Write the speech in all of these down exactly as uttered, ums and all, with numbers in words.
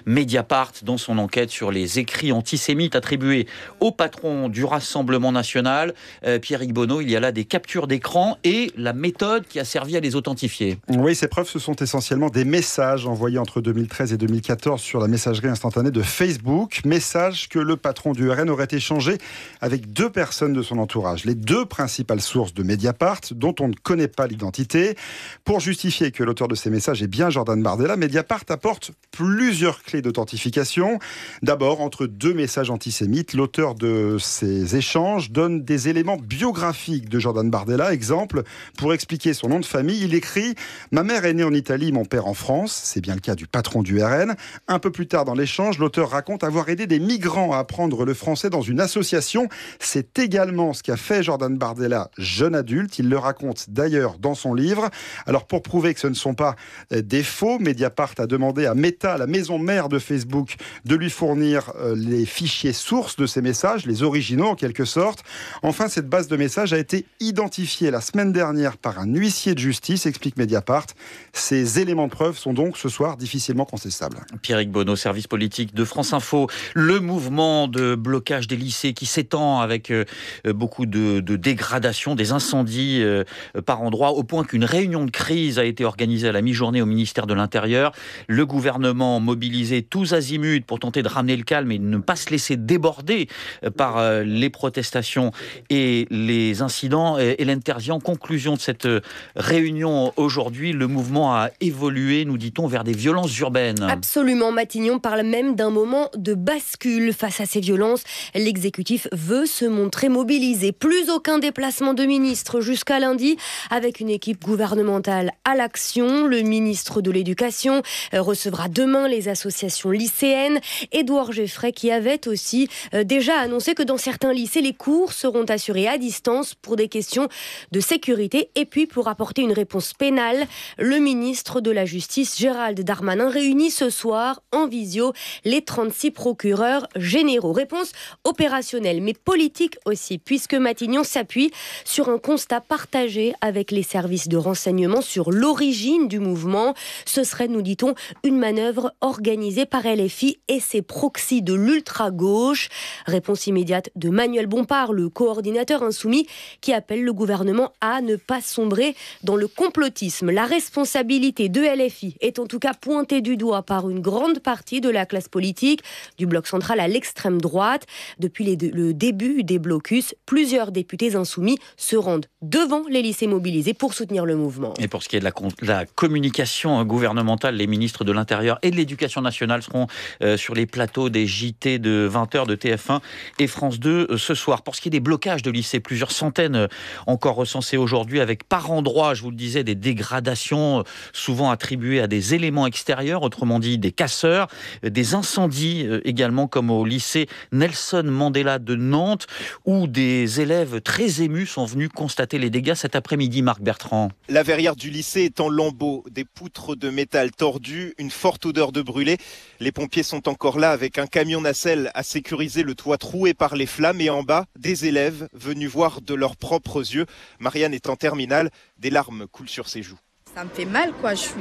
Mediapart dans son enquête sur les écrits antisémites attribués au patron du Rassemblement national. Euh, Pierrick Bonneau, il y a là des captures d'écran et la méthode qui a servi à les authentifier. Oui, ces preuves, ce sont essentiellement des messages envoyés entre deux mille treize et deux mille quatorze sur la messagerie instantanée de Facebook. Messages que le patron du R N aurait échangés avec deux personnes de son entourage. Les deux principales sources de Mediapart, dont on ne connaît pas l'identité. Pour justifier que l'auteur de ces messages est bien Jordan Bardella, Mediapart apporte plusieurs clés d'authentification. D'abord, entre deux messages antisémites, l'auteur de ces échanges donne des éléments biographiques de Jordan Bardella. Exemple, pour expliquer son nom de famille, il écrit « Ma mère est née en Italie, mon père en France ». C'est bien le cas du patron du R N. Un peu plus tard dans l'échange, l'auteur raconte avoir aidé des migrants à apprendre le français dans une association. C'est également ce qu'a fait Jordan Bardella, jeune adulte. Il le raconte d'ailleurs dans son livre. Alors pour prouver que ce ne sont pas des faux, Mediapart a demandé à Meta, la maison mère de Facebook, de lui fournir les fichiers sources de ces messages, les originaux en quelque sorte. Enfin, cette base de messages a été identifiée la semaine dernière par un huissier de justice, explique Mediapart. Ces éléments de preuve sont donc ce soir difficilement contestables. Pierrick Bonneau, service politique de France Info. Le mouvement de blocage des lycées qui s'étend avec euh, beaucoup de, de dégradation, des incendies euh, par endroits, au point qu'une réunion de crise a été organisée à la mi-journée au ministère de l'Intérieur. Le gouvernement mobilisé tous azimuts pour tenter de ramener le calme et ne pas se laisser déborder par euh, les protestations et les incidents. Hélène Terzian, conclusion de cette réunion aujourd'hui, le mouvement a évolué, nous dit-on, vers des violences urbaines. Absolument, Matignon parle même d'un moment de bascule. Face à ces violences, l'exécutif veut se montrer mobilisé. Plus aucun déplacement de ministre jusqu'à lundi, avec une équipe gouvernementale à l'action. Le ministre de l'Éducation recevra demain les associations lycéennes. Édouard Geffray qui avait aussi déjà annoncé que dans certains lycées, les cours seront assurés à distance pour des questions de sécurité et puis pour apporter une réponse pénale. Le ministre de la Justice, Gérald Darmanin, réunit ce soir en visio les trente-six procureurs généraux. Réponse opérationnelle mais politique aussi, puisque Matignon s'appuie sur un constat partagé avec les services de renseignement sur l'origine du mouvement. Ce serait, nous dit-on, une manœuvre organisée par L F I et ses proxys de l'ultra-gauche. Réponse immédiate de Manuel Bompard, le coordinateur insoumis, qui appelle le gouvernement à ne pas sombrer dans le complotisme. La responsabilité de L F I est en tout cas pointée du doigt par une grande partie de la classe politique, du bloc central à l'extrême droite. Depuis les de, le début des blocus, plusieurs députés insoumis se rendent devant les lycées mobilisés pour soutenir le mouvement. Et pour ce qui est de la, la communication gouvernementale, les ministres de l'Intérieur et de l'Éducation nationale seront euh, sur les plateaux des J T de vingt heures de T F un et France deux euh, ce soir. Pour ce qui est des blocages de lycées, plusieurs centaines euh, encore recensés aujourd'hui, avec par endroits, je vous le disais, des dégradations euh, souvent attribuées à des éléments extérieurs, autrement dit des casseurs, euh, des incendies euh, également, comme au lycée Nelson Mandela de Nantes, où des élèves très émus sont venus constater les dégâts cet après-midi. Marc Bertrand. La verrière du lycée est en lambeaux, des poutres de métal tordues, une forte odeur de brûlé. Les pompiers sont encore là avec un camion nacelle à sécuriser le toit troué par les flammes et en bas, des élèves venus voir de leurs propres yeux. Marianne est en terminale, des larmes coulent sur ses joues. Ça me fait mal, quoi. Je suis,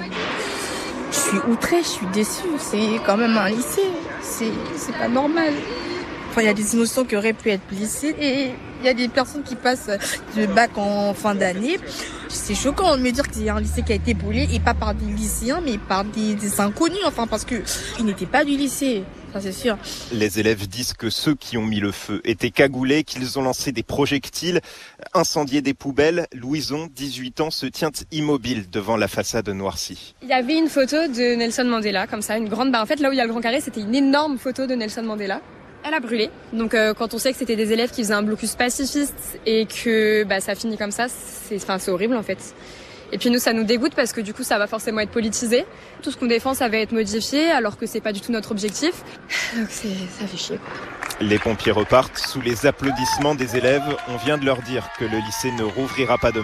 je suis outrée, je suis déçue. C'est quand même un lycée, c'est, c'est pas normal. Enfin, il y a des innocents qui auraient pu être blessés et il y a des personnes qui passent de bac en fin d'année. C'est choquant de me dire qu'il y a un lycée qui a été brûlé et pas par des lycéens mais par des, des inconnus, enfin parce qu'ils n'étaient pas du lycée. Ça, c'est sûr. Les élèves disent que ceux qui ont mis le feu étaient cagoulés, qu'ils ont lancé des projectiles, incendié des poubelles. Louison, dix-huit ans, se tient immobile devant la façade noircie. Il y avait une photo de Nelson Mandela, comme ça, une grande... Bah, en fait, là où il y a le grand carré, c'était une énorme photo de Nelson Mandela. Elle a brûlé. Donc euh, quand on sait que c'était des élèves qui faisaient un blocus pacifiste et que bah, ça finit comme ça, c'est, enfin, c'est horrible en fait. Et puis nous, ça nous dégoûte parce que du coup, ça va forcément être politisé. Tout ce qu'on défend, ça va être modifié alors que c'est pas du tout notre objectif. Donc c'est, ça fait chier, quoi. Les pompiers repartent sous les applaudissements des élèves. On vient de leur dire que le lycée ne rouvrira pas demain.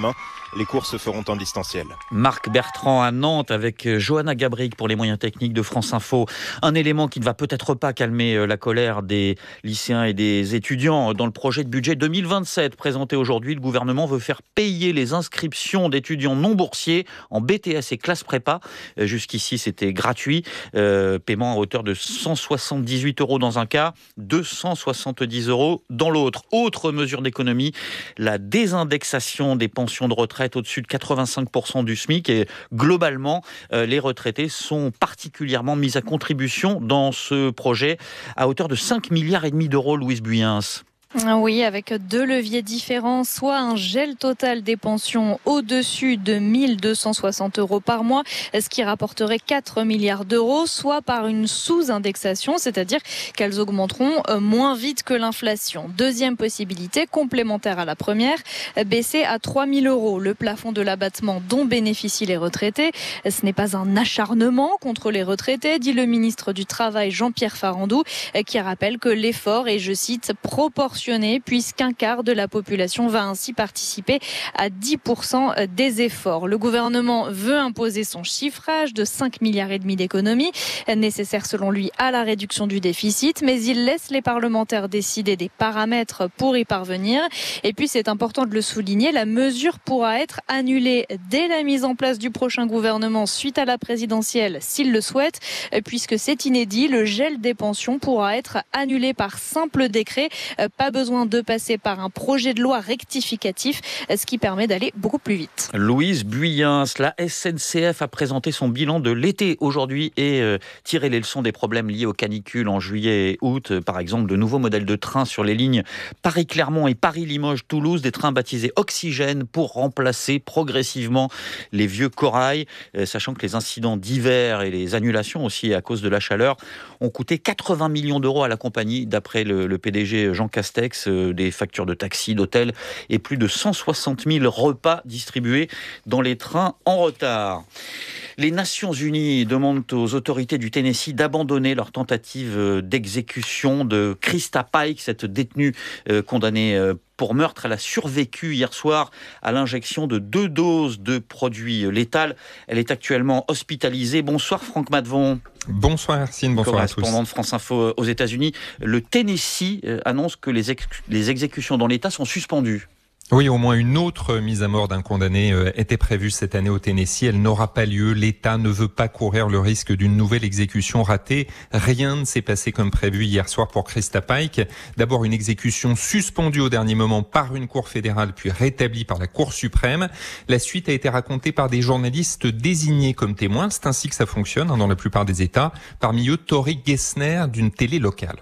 Les cours se feront en distanciel. Marc Bertrand à Nantes avec Johanna Gabric pour les moyens techniques de France Info. Un élément qui ne va peut-être pas calmer la colère des lycéens et des étudiants. Dans le projet de budget deux mille vingt-sept présenté aujourd'hui, le gouvernement veut faire payer les inscriptions d'étudiants non boursiers en B T S et classe prépa. Jusqu'ici, c'était gratuit. Euh, paiement à hauteur de cent soixante-dix-huit euros dans un cas, deux cent soixante-dix euros dans l'autre. Autre mesure d'économie, la désindexation des pensions de retraite au-dessus de quatre-vingt-cinq pour cent du SMIC. Et globalement, euh, les retraités sont particulièrement mis à contribution dans ce projet à hauteur de cinq milliards et demi d'euros, Louise Buyens. Oui, avec deux leviers différents, soit un gel total des pensions au-dessus de mille deux cent soixante euros par mois, ce qui rapporterait quatre milliards d'euros, soit par une sous-indexation, c'est-à-dire qu'elles augmenteront moins vite que l'inflation. Deuxième possibilité, complémentaire à la première, baisser à trois mille euros le plafond de l'abattement dont bénéficient les retraités. Ce n'est pas un acharnement contre les retraités, dit le ministre du Travail Jean-Pierre Farandou, qui rappelle que l'effort est, je cite, proportionnel puisqu'un quart de la population va ainsi participer à dix pour cent des efforts. Le gouvernement veut imposer son chiffrage de cinq milliards et demi d'économies, nécessaires selon lui à la réduction du déficit, mais il laisse les parlementaires décider des paramètres pour y parvenir. Et puis c'est important de le souligner, la mesure pourra être annulée dès la mise en place du prochain gouvernement suite à la présidentielle s'il le souhaite, puisque c'est inédit, le gel des pensions pourra être annulé par simple décret, pas besoin de passer par un projet de loi rectificatif, ce qui permet d'aller beaucoup plus vite. Louise Buyens, la S N C F a présenté son bilan de l'été aujourd'hui et euh, tiré les leçons des problèmes liés aux canicules en juillet et août. Par exemple, de nouveaux modèles de trains sur les lignes Paris-Clermont et Paris-Limoges-Toulouse, des trains baptisés Oxygène pour remplacer progressivement les vieux corails, euh, sachant que les incidents d'hiver et les annulations aussi à cause de la chaleur ont coûté quatre-vingts millions d'euros à la compagnie, d'après le, le P D G Jean Castex. Des factures de taxi, d'hôtel et plus de cent soixante mille repas distribués dans les trains en retard. Les Nations Unies demandent aux autorités du Tennessee d'abandonner leur tentative d'exécution de Krista Pike, cette détenue condamnée pour meurtre. Elle a survécu hier soir à l'injection de deux doses de produits létals. Elle est actuellement hospitalisée. Bonsoir Franck Matvon. Bonsoir Hercine, bonsoir à tous. Correspondant de France Info aux États-Unis. Le Tennessee annonce que les, ex- les exécutions dans l'État sont suspendues. Oui, au moins une autre mise à mort d'un condamné était prévue cette année au Tennessee. Elle n'aura pas lieu. L'État ne veut pas courir le risque d'une nouvelle exécution ratée. Rien ne s'est passé comme prévu hier soir pour Krista Pike. D'abord, une exécution suspendue au dernier moment par une cour fédérale, puis rétablie par la Cour suprême. La suite a été racontée par des journalistes désignés comme témoins. C'est ainsi que ça fonctionne hein, dans la plupart des États. Parmi eux, Tori Gessner d'une télé locale.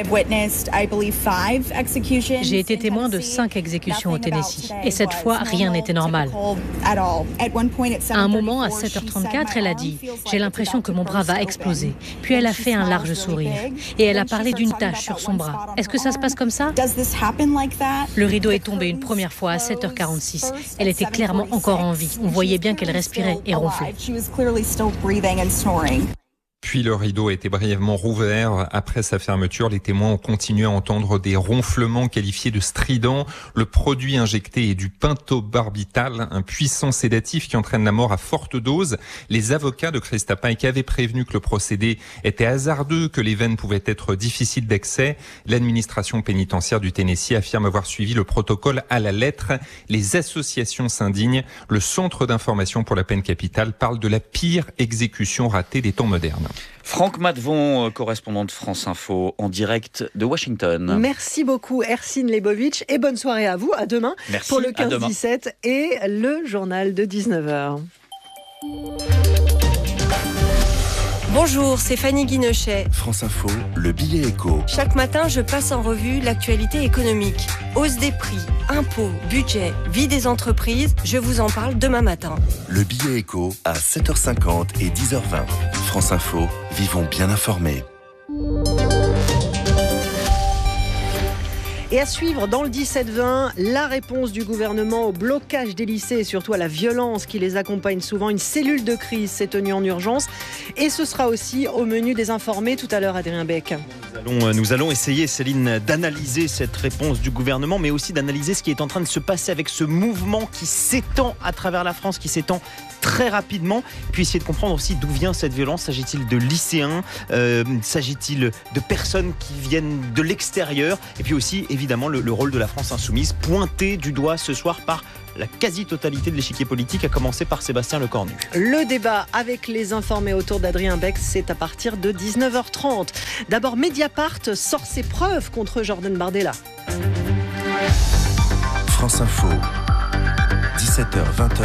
J'ai été témoin de cinq exécutions au Tennessee et cette fois, rien n'était normal. À un moment, à sept heures trente-quatre, elle a dit « J'ai l'impression que mon bras va exploser ». Puis elle a fait un large sourire et elle a parlé d'une tache sur son bras. Est-ce que ça se passe comme ça ? Le rideau est tombé une première fois à sept heures quarante-six. Elle était clairement encore en vie. On voyait bien qu'elle respirait et ronflait. Puis le rideau a été brièvement rouvert. Après sa fermeture, les témoins ont continué à entendre des ronflements qualifiés de stridents. Le produit injecté est du pentobarbital, un puissant sédatif qui entraîne la mort à forte dose. Les avocats de Krista Pike avaient prévenu que le procédé était hasardeux, que les veines pouvaient être difficiles d'accès. L'administration pénitentiaire du Tennessee affirme avoir suivi le protocole à la lettre. Les associations s'indignent. Le Centre d'information pour la peine capitale parle de la pire exécution ratée des temps modernes. Franck Matvon, correspondant de France Info, en direct de Washington. Merci beaucoup Hercine Lebovitch et bonne soirée à vous. À demain. Merci, pour le quinze dix-sept et le journal de dix-neuf heures. Bonjour, c'est Fanny Guinochet. France Info, le billet éco. Chaque matin, je passe en revue l'actualité économique. Hausse des prix, impôts, budget, vie des entreprises, je vous en parle demain matin. Le billet éco à sept heures cinquante et dix heures vingt. France Info, vivons bien informés. Et à suivre dans le dix-sept vingt, la réponse du gouvernement au blocage des lycées et surtout à la violence qui les accompagne souvent. Une cellule de crise s'est tenue en urgence et ce sera aussi au menu des informés tout à l'heure, Adrien Beck. Nous allons, nous allons essayer, Céline, d'analyser cette réponse du gouvernement, mais aussi d'analyser ce qui est en train de se passer avec ce mouvement qui s'étend à travers la France, qui s'étend très rapidement, puis essayer de comprendre aussi d'où vient cette violence. S'agit-il de lycéens, euh, s'agit-il de personnes qui viennent de l'extérieur, et puis aussi évidemment le, le rôle de la France insoumise, pointé du doigt ce soir par la quasi-totalité de l'échiquier politique, à commencer par Sébastien Lecornu. Le débat avec les informés autour d'Adrien Bex, c'est à partir de dix-neuf heures trente. D'abord, Mediapart sort ses preuves contre Jordan Bardella. France Info, dix-sept heures vingt.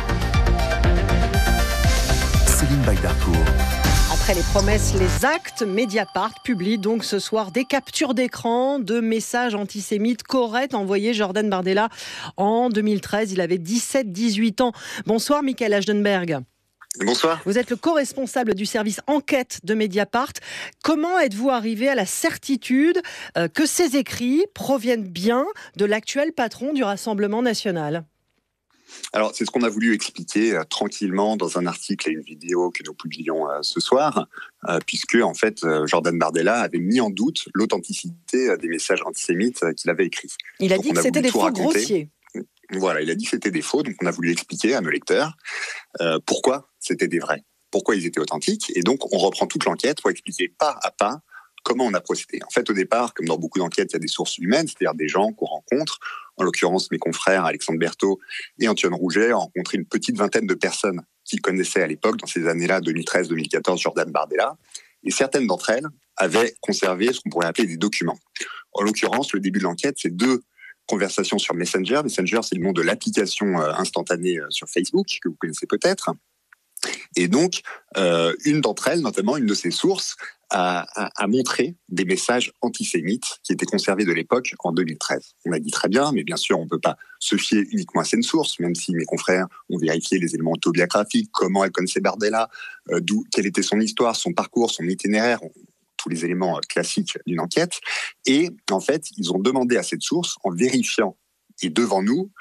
Céline Bagdarcourt. Après les promesses, les actes, Mediapart publie donc ce soir des captures d'écran de messages antisémites qu'aurait envoyé Jordan Bardella en deux mille treize. Il avait dix-sept dix-huit ans. Bonsoir, Michael Ashdenberg. Bonsoir. Vous êtes le co-responsable du service enquête de Mediapart. Comment êtes-vous arrivé à la certitude euh, que ces écrits proviennent bien de l'actuel patron du Rassemblement national ? Alors, c'est ce qu'on a voulu expliquer euh, tranquillement dans un article et une vidéo que nous publions euh, ce soir, euh, puisque, en fait, euh, Jordan Bardella avait mis en doute l'authenticité euh, des messages antisémites euh, qu'il avait écrits. Il a donc, dit que c'était des faux raconter. grossiers. Voilà, il a dit que c'était des faux, donc on a voulu expliquer à nos lecteurs euh, pourquoi c'était des vrais, pourquoi ils étaient authentiques, et donc on reprend toute l'enquête pour expliquer pas à pas comment on a procédé. En fait, au départ, comme dans beaucoup d'enquêtes, il y a des sources humaines, c'est-à-dire des gens qu'on rencontre. En l'occurrence, mes confrères Alexandre Berthaud et Antoine Rouget ont rencontré une petite vingtaine de personnes qui connaissaient à l'époque, dans ces années-là, deux mille treize deux mille quatorze, Jordan Bardella. Et certaines d'entre elles avaient conservé ce qu'on pourrait appeler des documents. En l'occurrence, le début de l'enquête, c'est deux conversations sur Messenger. Messenger, c'est le nom de l'application instantanée sur Facebook, que vous connaissez peut-être. Et donc, euh, une d'entre elles, notamment une de ces sources, a, a, a montré des messages antisémites qui étaient conservés de l'époque en deux mille treize. On a dit très bien, mais bien sûr, on ne peut pas se fier uniquement à cette source, même si mes confrères ont vérifié les éléments autobiographiques, comment elle connaissait Bardella, euh, d'où, quelle était son histoire, son parcours, son itinéraire, tous les éléments classiques d'une enquête. Et en fait, ils ont demandé à cette source, en vérifiant et devant nous,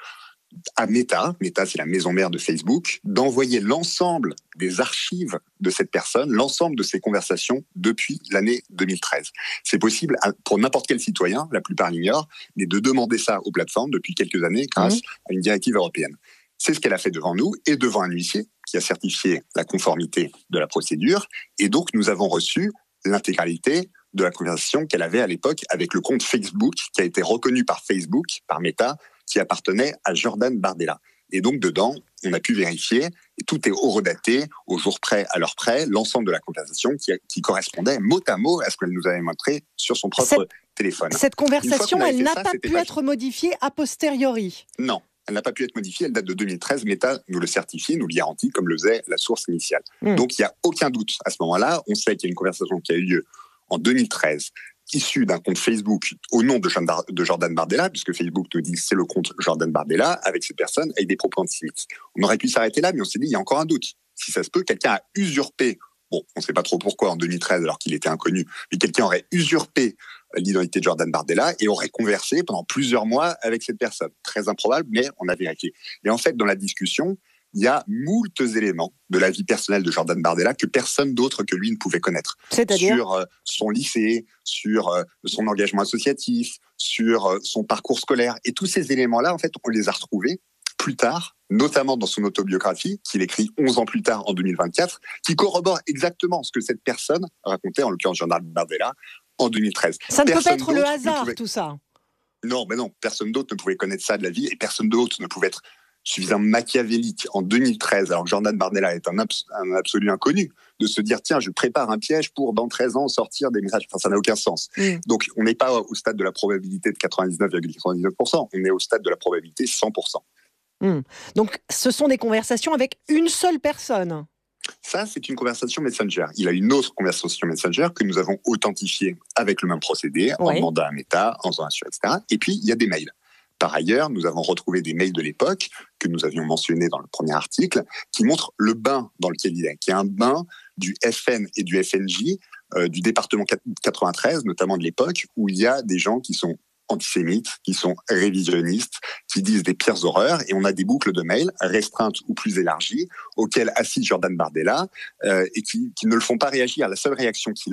à Meta, Meta c'est la maison mère de Facebook, d'envoyer l'ensemble des archives de cette personne, l'ensemble de ses conversations depuis l'année deux mille treize. C'est possible pour n'importe quel citoyen, la plupart l'ignorent, mais de demander ça aux plateformes depuis quelques années grâce mmh. à une directive européenne. C'est ce qu'elle a fait devant nous et devant un huissier qui a certifié la conformité de la procédure. Et donc, nous avons reçu l'intégralité de la conversation qu'elle avait à l'époque avec le compte Facebook qui a été reconnu par Facebook, par Meta, qui appartenait à Jordan Bardella. Et donc, dedans, on a pu vérifier, et tout est horodaté, au jour près, à l'heure près, l'ensemble de la conversation qui, qui correspondait mot à mot à ce qu'elle nous avait montré sur son propre cette, téléphone. Cette conversation, elle n'a ça, pas pu pas... être modifiée a posteriori. Non, elle n'a pas pu être modifiée, elle date de deux mille treize, Meta nous le certifie, nous le garantit, comme le faisait la source initiale. Mmh. Donc, il n'y a aucun doute à ce moment-là. On sait qu'il y a une conversation qui a eu lieu en deux mille treize, issu d'un compte Facebook au nom de Jordan Bardella, puisque Facebook nous dit que c'est le compte Jordan Bardella, avec cette personne, avec des propos antisémites. On aurait pu s'arrêter là, mais on s'est dit, il y a encore un doute. Si ça se peut, quelqu'un a usurpé, bon, on ne sait pas trop pourquoi en deux mille treize, alors qu'il était inconnu, mais quelqu'un aurait usurpé l'identité de Jordan Bardella et aurait conversé pendant plusieurs mois avec cette personne. Très improbable, mais on a vérifié. Et en fait, dans la discussion, il y a moultes éléments de la vie personnelle de Jordan Bardella que personne d'autre que lui ne pouvait connaître. C'est-à-dire sur euh, son lycée, sur euh, son engagement associatif, sur euh, son parcours scolaire. Et tous ces éléments-là, en fait, on les a retrouvés plus tard, notamment dans son autobiographie, qu'il écrit onze ans plus tard, en deux mille vingt-quatre, qui corrobore exactement ce que cette personne racontait, en l'occurrence Jordan Bardella, en deux mille treize. Ça ne personne peut pas être le hasard, pouvait... tout ça. Non, mais non, personne d'autre ne pouvait connaître ça de la vie, et personne d'autre ne pouvait être suffisamment machiavélique en deux mille treize, alors que Jordan Bardella est un, abs- un absolu inconnu, de se dire, tiens, je prépare un piège pour, dans treize ans, sortir des messages. Enfin, ça n'a aucun sens. Mm. Donc, on n'est pas au stade de la probabilité de quatre-vingt-dix-neuf virgule quatre-vingt-dix-neuf pour cent, on est au stade de la probabilité cent pour cent. Mm. Donc, ce sont des conversations avec une seule personne. Ça, c'est une conversation Messenger. Il a une autre conversation Messenger que nous avons authentifiée avec le même procédé, oui. en demandant à Meta, en faisant un sur, et cetera. Et puis, il y a des mails. Par ailleurs, nous avons retrouvé des mails de l'époque, que nous avions mentionnés dans le premier article, qui montrent le bain dans lequel il est, qui est un bain du F N et du F N J, euh, du département quatre-vingt-treize, notamment de l'époque, où il y a des gens qui sont antisémites, qui sont révisionnistes, qui disent des pires horreurs, et on a des boucles de mails, restreintes ou plus élargies, auxquelles assiste Jordan Bardella, euh, et qui, qui ne le font pas réagir. La seule réaction qu'il a,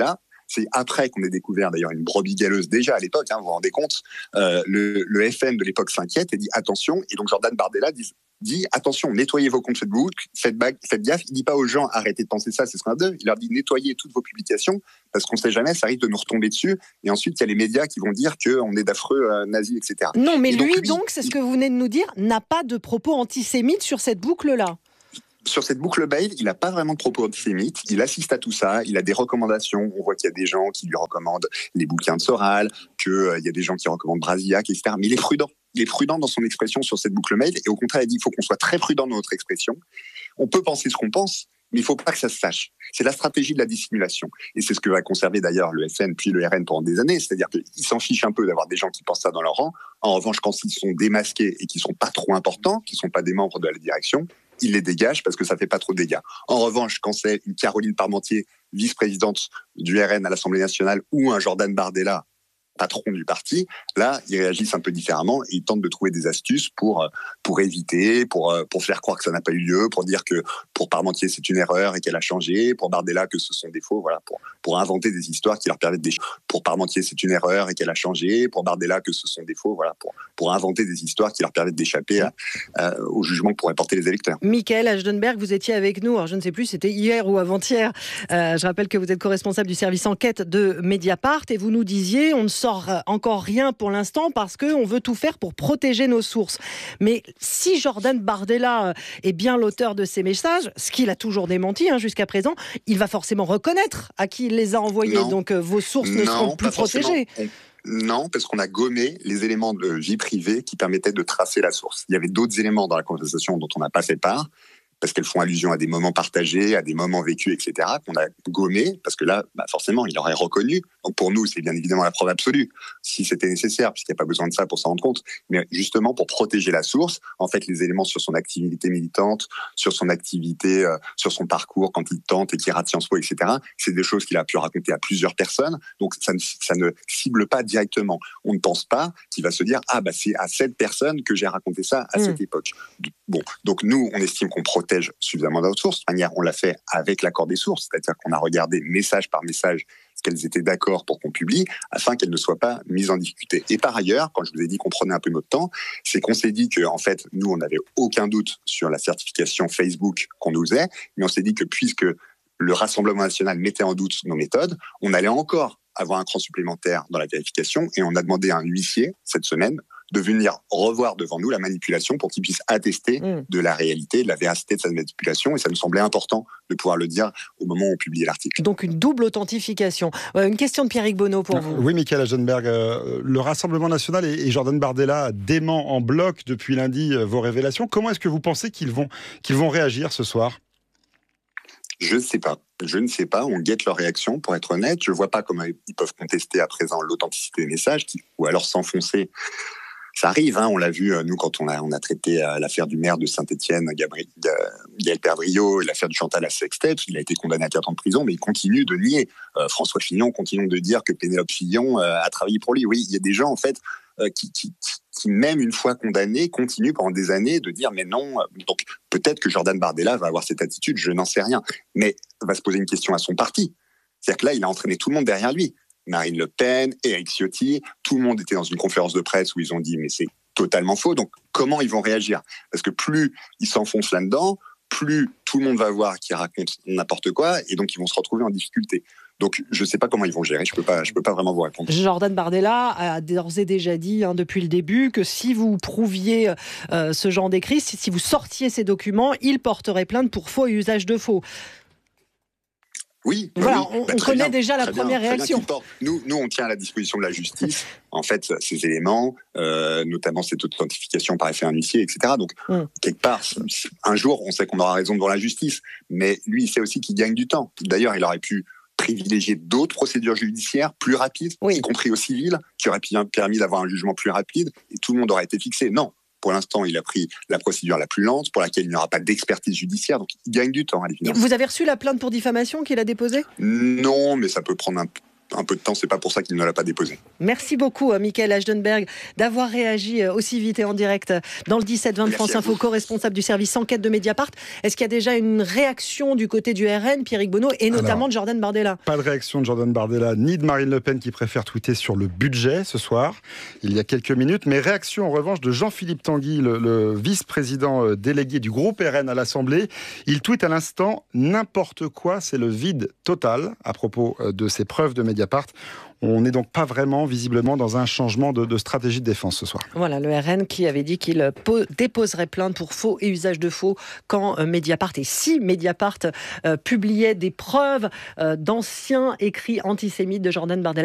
C'est après qu'on ait découvert d'ailleurs une brebis galeuse déjà à l'époque, hein, vous vous rendez compte, euh, le, le F N de l'époque s'inquiète et dit attention, et donc Jordan Bardella dit, dit attention, nettoyez vos comptes Facebook, faites, faites gaffe, il dit pas aux gens arrêtez de penser ça, c'est scandaleux, il leur dit nettoyez toutes vos publications, parce qu'on sait jamais, ça risque de nous retomber dessus, et ensuite il y a les médias qui vont dire qu'on est d'affreux euh, nazis, et cetera. Non, mais et lui, donc, lui, donc, c'est ce que vous venez de nous dire, n'a pas de propos antisémites sur cette boucle-là. Sur cette boucle mail, il n'a pas vraiment de propos antisémites. Il assiste à tout ça. Il a des recommandations. On voit qu'il y a des gens qui lui recommandent les bouquins de Soral, qu'il euh, y a des gens qui recommandent Brasillac, et cetera. Mais il est prudent. Il est prudent dans son expression sur cette boucle mail. Et au contraire, il dit qu'il faut qu'on soit très prudent dans notre expression. On peut penser ce qu'on pense, mais il ne faut pas que ça se sache. C'est la stratégie de la dissimulation. Et c'est ce que va conserver d'ailleurs le F N puis le R N pendant des années. C'est-à-dire qu'ils s'en fichent un peu d'avoir des gens qui pensent ça dans leur rang. En revanche, quand ils sont démasqués et qu'ils ne sont pas trop importants, qu'ils ne sont pas des membres de la direction, ils les dégagent parce que ça ne fait pas trop de dégâts. En revanche, quand c'est une Caroline Parmentier, vice-présidente du R N à l'Assemblée nationale, ou un Jordan Bardella, patron du parti, là, ils réagissent un peu différemment et ils tentent de trouver des astuces pour, pour éviter, pour, pour faire croire que ça n'a pas eu lieu, pour dire que pour Parmentier, c'est une erreur et qu'elle a changé, pour Bardella, que ce sont des faux, voilà, pour, pour inventer des histoires qui leur permettent des... Pour Parmentier, c'est une erreur et qu'elle a changé, pour Bardella, que ce sont des faux, voilà, pour, pour inventer des histoires qui leur permettent d'échapper à, à, au jugement que pourraient porter les électeurs. Michael Ajdenberg, vous étiez avec nous, alors je ne sais plus, c'était hier ou avant-hier. Euh, je rappelle que vous êtes co-responsable du service enquête de Mediapart et vous nous disiez, on ne sort encore rien pour l'instant parce qu'on veut tout faire pour protéger nos sources. Mais si Jordan Bardella est bien l'auteur de ces messages, ce qu'il a toujours démenti hein, jusqu'à présent, il va forcément reconnaître à qui il les a envoyés. Non. Donc euh, vos sources ne non, seront plus protégées. On... Non, parce qu'on a gommé les éléments de vie privée qui permettaient de tracer la source. Il y avait d'autres éléments dans la conversation dont on n'a pas fait part, parce qu'elles font allusion à des moments partagés, à des moments vécus, et cetera, qu'on a gommé, parce que là, bah forcément, il aurait reconnu. Donc pour nous, c'est bien évidemment la preuve absolue, si c'était nécessaire, puisqu'il n'y a pas besoin de ça pour s'en rendre compte. Mais justement, pour protéger la source, en fait, les éléments sur son activité militante, sur son activité, euh, sur son parcours, quand il tente et qu'il rate Sciences Po, et cetera, c'est des choses qu'il a pu raconter à plusieurs personnes. Donc ça ne, ça ne cible pas directement. On ne pense pas qu'il va se dire « Ah, bah c'est à cette personne que j'ai raconté ça à mmh. cette époque ». Bon, donc nous, on estime qu'on protège suffisamment d'autres sources. De toute manière, on l'a fait avec l'accord des sources, c'est-à-dire qu'on a regardé message par message ce qu'elles étaient d'accord pour qu'on publie, afin qu'elles ne soient pas mises en difficulté. Et par ailleurs, quand je vous ai dit qu'on prenait un peu notre temps, c'est qu'on s'est dit que, en fait, nous, on n'avait aucun doute sur la certification Facebook qu'on nous faisait, mais on s'est dit que puisque le Rassemblement national mettait en doute nos méthodes, on allait encore avoir un cran supplémentaire dans la vérification, et on a demandé à un huissier, cette semaine, de venir revoir devant nous la manipulation pour qu'il puisse attester mmh. de la réalité, de la véracité de cette manipulation. Et ça nous semblait important de pouvoir le dire au moment où on publiait l'article. Donc une double authentification. Euh, une question de Pierrick Bonneau pour vous. Oui, Michael Ajdenberg. Euh, le Rassemblement national et, et Jordan Bardella dément en bloc depuis lundi euh, vos révélations. Comment est-ce que vous pensez qu'ils vont, qu'ils vont réagir ce soir ? Je ne sais pas. Je ne sais pas. On guette leur réaction, pour être honnête. Je ne vois pas comment ils peuvent contester à présent l'authenticité des messages qui, ou alors s'enfoncer. Ça arrive, hein, on l'a vu, nous, quand on a, on a traité euh, l'affaire du maire de Saint-Étienne, Gabriel, Gaël Perdriau, l'affaire du Chantal à Sextet. Il a été condamné à quatre ans de prison, mais il continue de nier. Euh, François Fillon continue de dire que Pénélope Fillon euh, a travaillé pour lui. Oui, il y a des gens, en fait, euh, qui, qui, qui, même une fois condamnés, continuent pendant des années de dire « mais non ». Donc peut-être que Jordan Bardella va avoir cette attitude, je n'en sais rien. Mais va se poser une question à son parti. C'est-à-dire que là, il a entraîné tout le monde derrière lui. Marine Le Pen, Éric Ciotti, tout le monde était dans une conférence de presse où ils ont dit « mais c'est totalement faux ». Donc comment ils vont réagir ? Parce que plus ils s'enfoncent là-dedans, plus tout le monde va voir qu'ils racontent n'importe quoi et donc ils vont se retrouver en difficulté. Donc je ne sais pas comment ils vont gérer, je ne peux pas, je peux pas vraiment vous répondre. Jordan Bardella a d'ores et déjà dit hein, depuis le début que si vous prouviez euh, ce genre d'écrit, si, si vous sortiez ces documents, il porterait plainte pour faux et usage de faux. Oui, voilà, oui, on, bah, on connaît bien, déjà la première bien, réaction. Nous, nous, on tient à la disposition de la justice, en fait, ces éléments, euh, notamment cette authentification par effet huissier, et cetera. Donc, mm. quelque part, un jour, on sait qu'on aura raison devant la justice, mais lui, il sait aussi qu'il gagne du temps. D'ailleurs, il aurait pu privilégier d'autres procédures judiciaires plus rapides, oui. y compris au civil, qui auraient permis d'avoir un jugement plus rapide, et tout le monde aurait été fixé. Non. Pour l'instant, il a pris la procédure la plus lente, pour laquelle il n'y aura pas d'expertise judiciaire, donc il gagne du temps à l'évidence. Vous avez reçu la plainte pour diffamation qu'il a déposée ? Non, mais ça peut prendre un un peu de temps, c'est pas pour ça qu'il ne l'a pas déposé. Merci beaucoup, Michael Ajdenberg, d'avoir réagi aussi vite et en direct dans le dix-sept vingt de France Info, co-responsable du service enquête de Mediapart. Est-ce qu'il y a déjà une réaction du côté du R N, Pierrick Bonneau, et notamment Alors, de Jordan Bardella? Pas de réaction de Jordan Bardella, ni de Marine Le Pen qui préfère tweeter sur le budget ce soir, il y a quelques minutes, mais réaction en revanche de Jean-Philippe Tanguy, le, le vice-président délégué du groupe R N à l'Assemblée. Il tweet à l'instant « N'importe quoi, c'est le vide total » à propos de ces preuves de Mediapart. On n'est donc pas vraiment, visiblement, dans un changement de, de stratégie de défense ce soir. Voilà, le R N qui avait dit qu'il déposerait plainte pour faux et usage de faux quand Mediapart, et si Mediapart euh, publiait des preuves euh, d'anciens écrits antisémites de Jordan Bardella.